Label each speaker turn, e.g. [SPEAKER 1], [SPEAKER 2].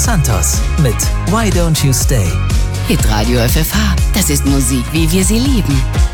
[SPEAKER 1] Los Santos mit Why Don't You Stay?
[SPEAKER 2] Hitradio FFH, das ist Musik, wie wir sie lieben.